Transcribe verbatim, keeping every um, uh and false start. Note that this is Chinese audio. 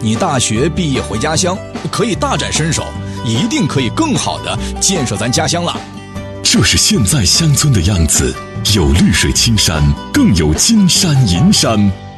你大学毕业回家乡，可以大展身手，一定可以更好地建设咱家乡了。 这是现在乡村的样子，有绿水青山，更有金山银山。